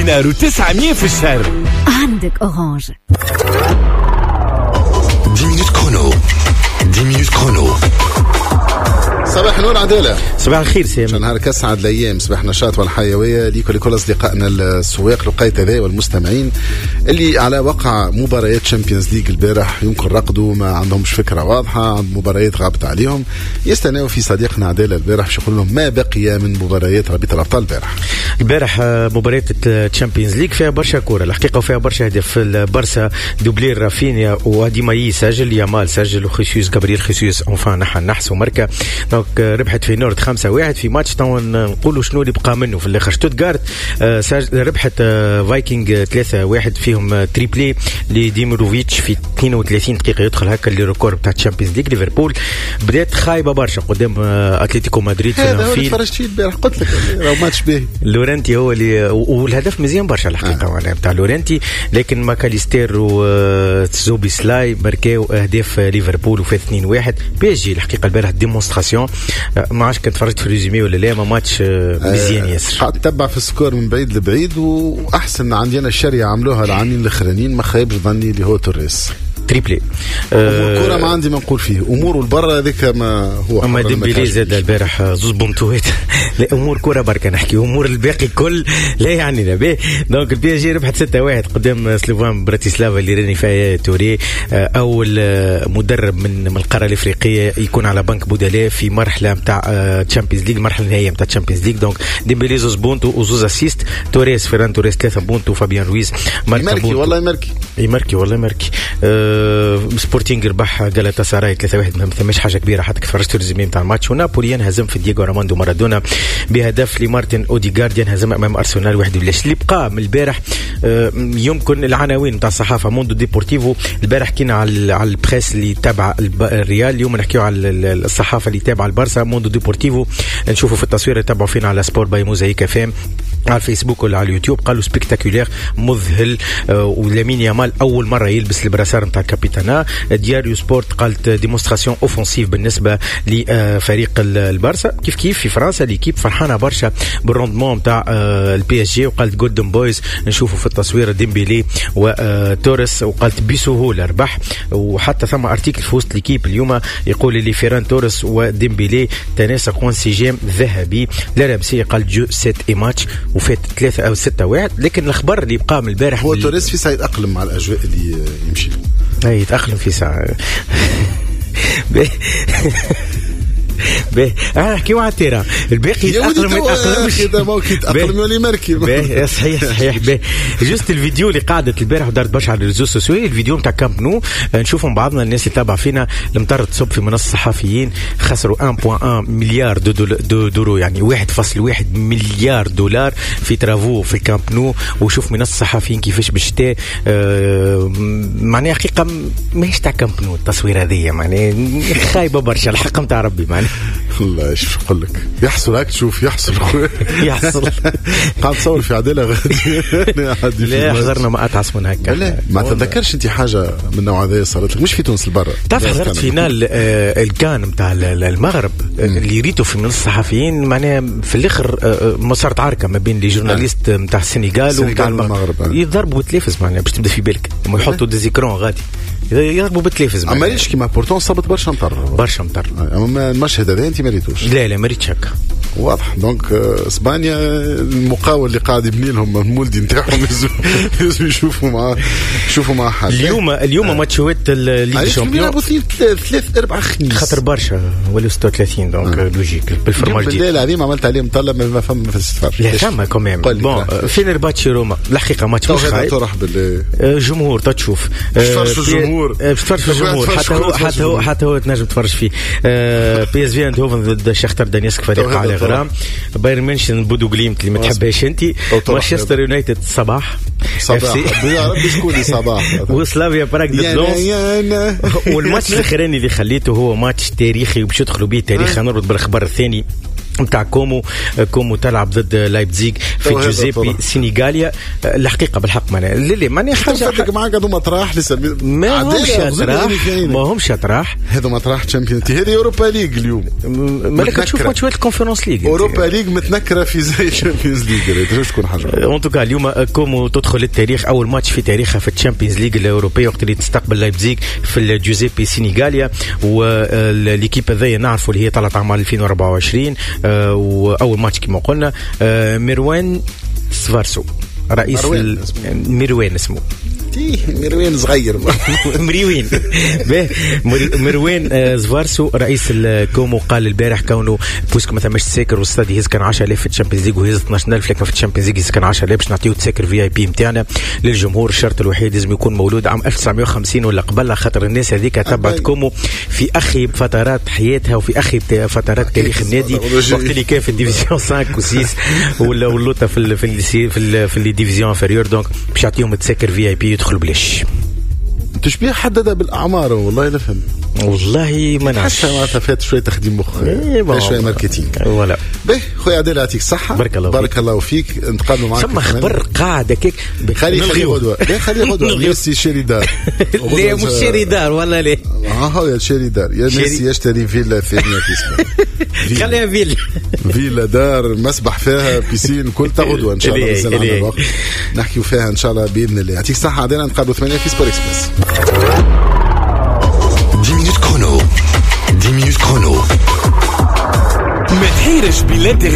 دينار و900 في الشهر. عندك أورانج. 10 minutes chrono. 10 minutes chrono. صباح النور عدالة. صباح الخير سامي. نهار كسعد الأيام، صباح نشاط والحيوية ليكم لكل أصدقائنا السواق لقيت هذا والمستمعين اللي على وقع مباريات تشامبيونز ليج البارح يمكن رقدوا ما عندهمش فكرة واضحة عن مباريات غابت عليهم، يستناوا في صديقنا عدالة البارح باش يقول لهم ما بقي من مباريات رابطة الأبطال البارح مباريات التشامبيونز ليج فيها برشا كورة الحقيقة وفيها برشا هدف. البارسا دوبلير رافينيا ودي ماي سجل، يامال سجل، وخيسوس جابرييل خيسوس انفان نحس وماركا. دونك ربحت في نورد 5-1 في ماتش تو نقولوا شنو اللي بقى منه في الاخر. شتوتغارت ربحت فايكنج 3-1 فيهم تريبلي لديميروفيتش في 32 دقيقة يدخل هكا اللي ريكورد بتاع الشامبيونز ليج. ليفربول بدات خايبة برشا قدام اتلتيكو مدريد في الانفيلد. هذا فرجت فيه البارح قلت لك راهو ماتش باهي. لورنتي هو اللي والهدف مزيان برشا الحقيقة معناها بتاع لورنتي، لكن ماكاليستير وزوبي سلاي ماركاو اهداف ليفربول وفات 2-1. بي اس جي الحقيقة البارح ديمونستراسيون ما عادش كنت فرجت في الريزومي ولا لا، ما ماتش مزيان ياسر. قاعد تتبع في السكور من بعيد لبعيد، واحسن عندي انا الشريعه عملوها العامين الاخرانيين ما خايبش ظني اللي هو توريس تريبلي. الكرة ما عندي ما نقول فيه امور البرة هذيك ما هو. اما ديمبلي زاد البارح زوز بونتوات لا امور كرة بركة نحكي امور الباقي كل لا يعني لا به. دونك البي اس جي ربحت 6-1 قدام سلوفان براتيسلافا اللي راني فيها توري، اول مدرب من القارة الافريقية يكون على بنك بدلاء في مرحلة نتاع تشامبيونز ليج، المرحلة النهائية نتاع تشامبيونز ليج. دونك ديمبلي زوز بونتو وزوز اسيست، توريس فيران توريس 3 بونتو، فابيان رويز ماركي والله ماركي والله ماركي. سبورتينغ ربح غالاتا ساراي 3-1 ما ثماش حاجه كبيره حتى كفرجت الريزومي نتاع الماتش. ونابوليان هزم في دييغو راموندو مارادونا بهدف لمارتن اوديغارديان، هزم امام ارسنال 1-0. اللي بقى من البارح يمكن العناوين نتاع الصحافه موندو ديبورتيفو. البارح حكينا على البريس اللي تابع الريال، اليوم نحكيو على الصحافه اللي تابع البارسا. موندو ديبورتيفو نشوفوا في التصوير تابعوا فينا على سبور باي موزايك فام على الفيسبوك ولا على اليوتيوب، قالوا سبيكتاكولير مذهل، ولامين يامال اول مره يلبس البراسار نتاع الكابيتانا. دياريو سبورت قالت ديمونستراسيون اوفنسيف بالنسبه لفريق البارسا. كيف في فرنسا ليكيب فرحانه برشا بالروندمون نتاع البي اس جي، وقالت جولدن بويز نشوفوا في التصوير ديمبيلي وتوريس، وقالت بسهوله ربح. وحتى ثم ارتيكل في وسط ليكيب اليوم يقول لي فيران توريس وديمبيلي تناسق وانسجام ذهبي. لارامسي قال جو سيت اي ماتش وفات 3 أو 6-1. لكن الأخبار اللي بقى من البارح هو توريس في ساعة يتأقلم مع الأجواء اللي يمشي له. يتأقلم في ساعة باهي احكيو على التيران الباقي يتأقلم ما يتأقلمش كذا ممكن يتأقلم يولي ماركي باهي صحيح باهي. جوست الفيديو اللي قعدت البارح ودارت برشا على الريزو سوسيو، الفيديو نتاع كامب نو نشوفهم بعضنا الناس اللي تابع فينا المطر تصب في منصة الصحفيين خسروا 1.1 مليار دولار يعني 1.1 مليار دولار في ترافو في الكامب نو. وشوف منصة الصحفيين كيفاش بالشتاء معناها حقيقة ماهيش تاع كامب نو التصوير هذه معناها خايبة برشا الحق نتاع ربي معناها. الله ايش نقول لك يحصل هيك تشوف يحصل قاعد تصور في عدالة غادي لا حضرنا ما اتعس من هكا. لا ما تتذكرش انت حاجه من النوع هذا صارت لك مش في تونس البرة؟ تعرف حضرت فينال الكان نتاع المغرب اللي ريتو في منصة الصحفيين معناها في الاخر ما صارت عركه ما بين لي جورناليست نتاع السنغال ونتاع المغرب يضربوا بالتلفز معناها باش تبدا في بالك وما يحطوا ديزيكرون غادي يضربوا بالتلفز. اما ليش كيما بورتون صابت برشا مطر اما المشهد هذا انت ما ريتوش؟ لا ما ريتش هكا واضح. دونك اسبانيا المقاول اللي قاعد يبني لهم المولدي نتاعهم لازم يشوفوا مع حد. اليوم ماتشات الليغ الشامبيون يلعبوا 3-4 خميس خاطر برشا ولا 36 دونك لوجيك بالفورمال دي. لا العظيم عملت عليهم طلب ما فما في السفر. لا فما كوميم بون فينرباتشي روما الحقيقه ماتش مش خايب. تروح بالجمهور تشوف تفرج الجمهور حتى هو تنجم تفرج فيه. بي اس في اندهوفن ضد شختار دانيسك فريق على غرام. بايرن ميونخ بودو غليمت اللي ما تحبهاش انت. مانشستر يونايتد صباح يا ربي شكون صباح وسلافيا براغ ضد لونس. والماتش الاخراني اللي خليته هو ماتش تاريخي وباش يدخلوا به تاريخ. نربط بالاخبار الثاني متاع كومو تلعب ضد لايبزيغ في جوزيبي سينيغاليا. الحقيقه بالحق ماني حاجه نفتك معاك هذو مطرح لسه ما همش اطراح هذو مطرح تشامبيونز هذه اوروبا ليج اليوم. مالك تشوف ماتشات الكونفرنس ليج اوروبا ليج متنكره في زي تشامبيونز ليج تنجم تكون حاجه. اون توكا اليوم كومو تدخل التاريخ اول ماتش في تاريخها في الشامبيونز ليج الاوروبيه وقت اللي تستقبل لايبزيغ في الجوزيبي سينيغاليا. والليكيب هذيا نعرفوا اللي هي طلعت عام 2024 واول ماتش كما قلنا مروان سفارسو رئيس مروان اسمه مروان صغير مروان زفارسو رئيس الكومو قال البارح كونه بوسك ما ثماش تساكر والاستاد يهز كان 10,000 في الشامبيونز ليج وهز 12,000 لكن في الشامبيونز ليج يهز كان 10,000 باش نعطيو تساكر في اي بي نتاعنا للجمهور. الشرط الوحيد لازم يكون مولود عام 1950 ولا قبل خاطر الناس هذيك تبعت كومو في اخي فترات حياتها وفي اخي فترات تاريخ النادي وقت اللي كان في الديفيزيون 5 و6 ولا ولوطه في الديفيزيون انفيريور. دونك باش يعطيهم تساكر في اي بي يدخلوا بلاش. تشبيه حددها بالاعمار والله لا فهم والله ما نعرفش معناتها فات شويه تخديم مخ شويه ماركتينغ ولا باهي خويا عادل يعطيك الصحه بارك الله فيك نتقابلوا معاك ثم خبر قاعده كيك خلي غدوه ميسي شاري دار لا مش شاري دار والله ليه هو يا شاري دار يا ميسي يشتري فيلا ثانيه في اسمها خليها فيلا دار مسبح فيها بيسين كل غدوه ان شاء الله بس عندنا الوقت نحكيوا فيها ان شاء الله باذن الله. يعطيك الصحه عادل نتقابلوا 8 في سبور اكسبريس. 10 minutes chrono. 10 minutes chrono. ما تحيرش بلاد